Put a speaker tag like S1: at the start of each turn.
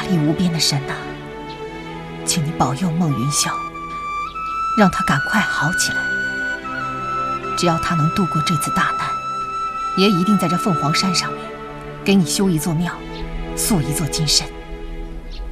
S1: 大义无边的神呐，请你保佑孟云霄，让他赶快好起来。只要他能度过这次大难，爷一定在这凤凰山上面给你修一座庙，塑一座金身。